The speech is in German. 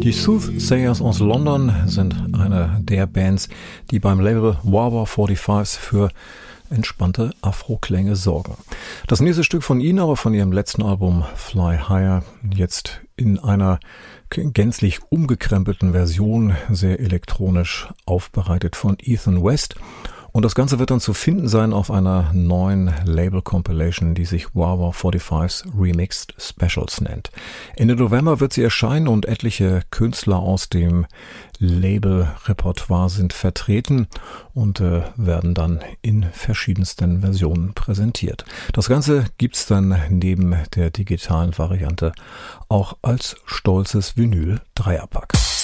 Die Soothsayers aus London sind eine der Bands, die beim Label Wah-Wah 45s für entspannte Afro-Klänge sorgen. Das nächste Stück von ihnen, aber von ihrem letzten Album Fly Higher, jetzt in einer gänzlich umgekrempelten Version, sehr elektronisch aufbereitet von Ethan West. Und das Ganze wird dann zu finden sein auf einer neuen Label-Compilation, die sich Wah-Wah 45's Remixed Specials nennt. Ende November wird sie erscheinen und etliche Künstler aus dem Label-Repertoire sind vertreten und werden dann in verschiedensten Versionen präsentiert. Das Ganze gibt's dann neben der digitalen Variante auch als stolzes Vinyl-Dreierpack.